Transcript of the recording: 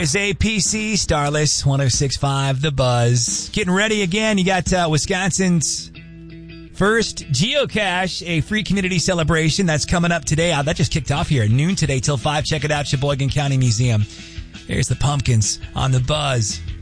is APC Starless 106.5 The Buzz. Getting ready again. You got Wisconsin's first Geocache, a free community celebration that's coming up today. That just kicked off here at noon today till 5. Check it out, Sheboygan County Museum. Here's the Pumpkins on The Buzz.